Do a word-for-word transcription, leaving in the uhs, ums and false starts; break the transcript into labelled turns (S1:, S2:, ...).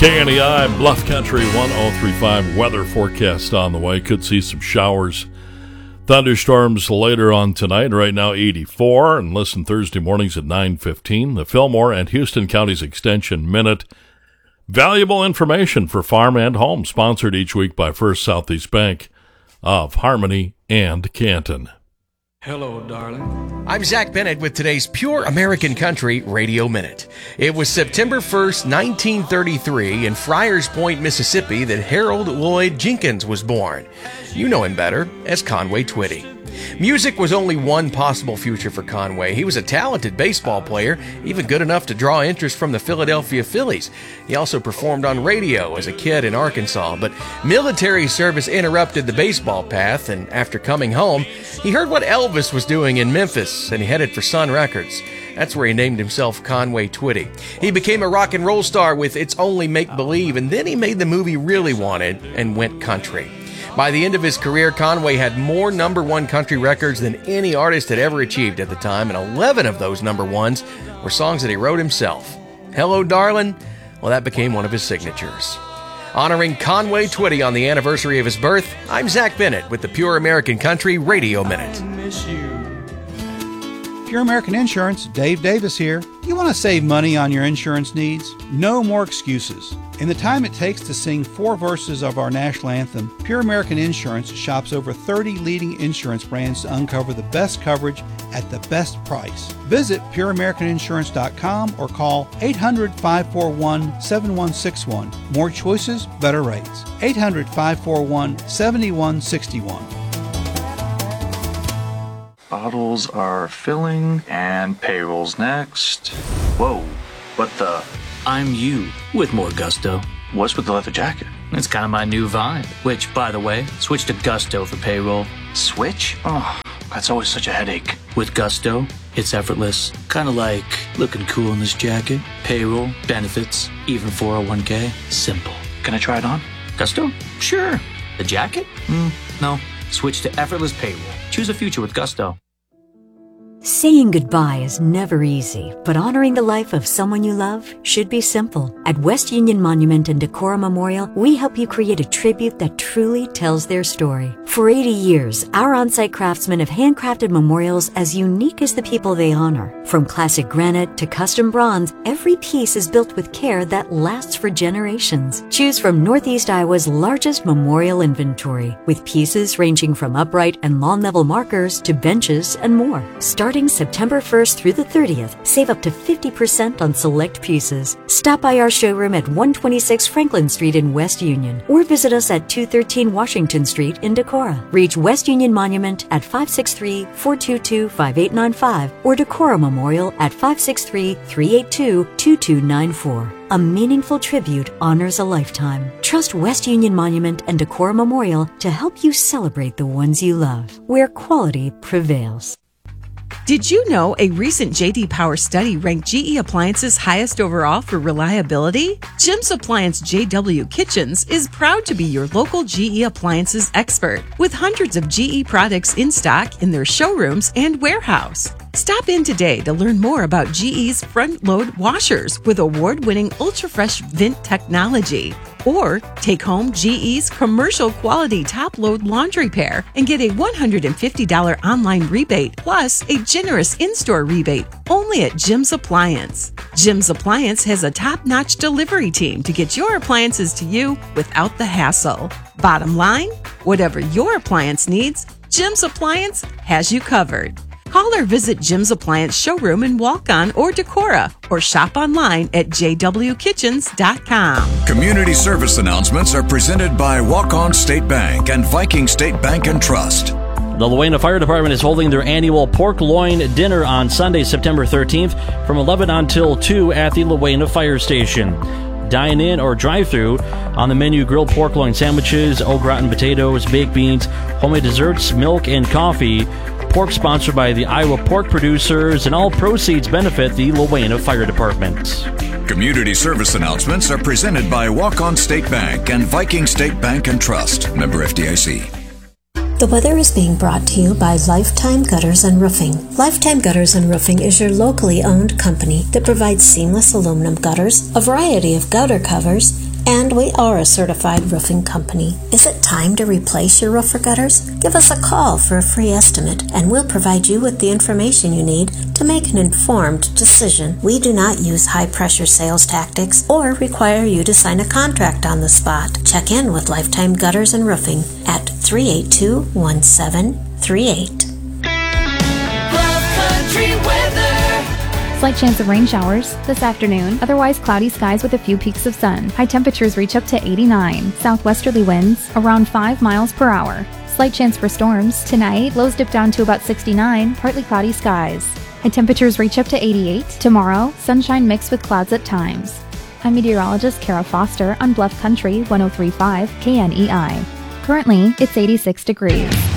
S1: K N E I, Bluff Country one oh three point five weather forecast on the way. Could see some showers, thunderstorms later on tonight. Right now eighty-four, and listen Thursday mornings at nine fifteen. The Fillmore and Houston Counties Extension Minute. Valuable information for farm and home, sponsored each week by First Southeast Bank of Harmony and Canton.
S2: Hello, darling. I'm Zach Bennett with today's Pure American Country Radio Minute. It was September first, nineteen thirty-three, in Friars Point, Mississippi, that Harold Lloyd Jenkins was born. You know him better as Conway Twitty. Music was only one possible future for Conway. He was a talented baseball player, even good enough to draw interest from the Philadelphia Phillies. He also performed on radio as a kid in Arkansas, but military service interrupted the baseball path, and after coming home, he heard what Elvis was doing in Memphis, and he headed for Sun Records. That's where he named himself Conway Twitty. He became a rock and roll star with It's Only Make Believe, and then he made the movie Really Wanted and went country. By the end of his career, Conway had more number one country records than any artist had ever achieved at the time, and eleven of those number ones were songs that he wrote himself. Hello, Darlin'? Well, that became one of his signatures. Honoring Conway Twitty on the anniversary of his birth, I'm Zach Bennett with the Pure American Country Radio Minute.
S3: Pure American Insurance, Dave Davis here. You want to save money on your insurance needs? No more excuses. In the time it takes to sing four verses of our national anthem, Pure American Insurance shops over thirty leading insurance brands to uncover the best coverage at the best price. Visit pure american insurance dot com or call eight hundred, five four one, seven one six one. More choices, better rates. eight hundred, five four one, seven one six one.
S4: Bottles are filling, and payroll's next. Whoa, what the?
S5: I'm you with more gusto.
S4: What's with the leather jacket?
S5: It's kind of my new vibe, which, by the way, switch to Gusto for payroll.
S4: Switch? Oh, that's always such a headache.
S5: With Gusto, it's effortless. Kind of like looking cool in this jacket. Payroll, benefits, even four oh one k. Simple.
S4: Can I try it on?
S5: Gusto? Sure. The jacket? Mm, no. Switch to effortless payroll. Choose a future with Gusto.
S6: Saying goodbye is never easy, but honoring the life of someone you love should be simple. At West Union Monument and Decorah Memorial, we help you create a tribute that truly tells their story. For eighty years, our on-site craftsmen have handcrafted memorials as unique as the people they honor. From classic granite to custom bronze, every piece is built with care that lasts for generations. Choose from Northeast Iowa's largest memorial inventory, with pieces ranging from upright and lawn-level markers to benches and more. Start Starting September first through the thirtieth, save up to fifty percent on select pieces. Stop by our showroom at one twenty-six Franklin Street in West Union, or visit us at two thirteen Washington Street in Decorah. Reach West Union Monument at five six three, four two two, five eight nine five or Decorah Memorial at five six three, three eight two, two two nine four. A meaningful tribute honors a lifetime. Trust West Union Monument and Decorah Memorial to help you celebrate the ones you love, where quality prevails.
S7: Did you know a recent J D Power study ranked G E Appliances highest overall for reliability? Jim's Appliance J W Kitchens is proud to be your local G E Appliances expert, with hundreds of G E products in stock in their showrooms and warehouse. Stop in today to learn more about G E's front-load washers with award-winning ultra-fresh vent technology. Or take home G E's commercial-quality top-load laundry pair and get a one hundred fifty dollars online rebate plus a generous in-store rebate only at Jim's Appliance. Jim's Appliance has a top-notch delivery team to get your appliances to you without the hassle. Bottom line, whatever your appliance needs, Jim's Appliance has you covered. Call or visit Jim's Appliance showroom in Walk-On or Decorah, or shop online at j w kitchens dot com.
S8: Community service announcements are presented by Walk-On State Bank and Viking State Bank and Trust.
S9: The Luena Fire Department is holding their annual pork loin dinner on Sunday, September thirteenth from eleven until two at the Luena Fire Station. Dine-in or drive-through. On the menu, grilled pork loin sandwiches, au gratin potatoes, baked beans, homemade desserts, milk, and coffee. Pork sponsored by the Iowa Pork Producers, and all proceeds benefit the Luena Fire Department.
S8: Community service announcements are presented by Walk-On State Bank and Viking State Bank and Trust. Member F D I C.
S10: The weather is being brought to you by Lifetime Gutters and Roofing. Lifetime Gutters and Roofing is your locally owned company that provides seamless aluminum gutters, a variety of gutter covers, And we are a certified roofing company. Is it time to replace your roof or gutters? Give us a call for a free estimate, and we'll provide you with the information you need to make an informed decision. We do not use high-pressure sales tactics or require you to sign a contract on the spot. Check in with Lifetime Gutters and Roofing at three eight two, one seven three eight.
S11: Slight chance of rain showers this afternoon. Otherwise cloudy skies with a few peaks of sun. High temperatures reach up to eighty-nine. Southwesterly winds around five miles per hour. Slight chance for storms. Tonight, lows dip down to about sixty-nine. Partly cloudy skies. High temperatures reach up to eighty-eight. Tomorrow, sunshine mixed with clouds at times. I'm meteorologist Kara Foster on Bluff Country one oh three point five K N E I. Currently, it's eighty-six degrees.